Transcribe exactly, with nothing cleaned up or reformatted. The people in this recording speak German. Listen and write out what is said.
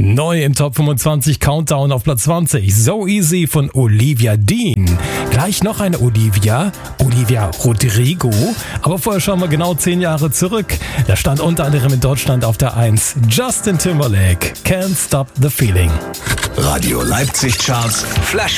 Neu im Top fünfundzwanzig Countdown auf Platz zwanzig. So Easy von Olivia Dean. Gleich noch eine Olivia. Olivia Rodrigo. Aber vorher schauen wir genau zehn Jahre zurück. Da stand unter anderem in Deutschland auf der eins Justin Timberlake. Can't Stop the Feeling. Radio Leipzig Charts. Flash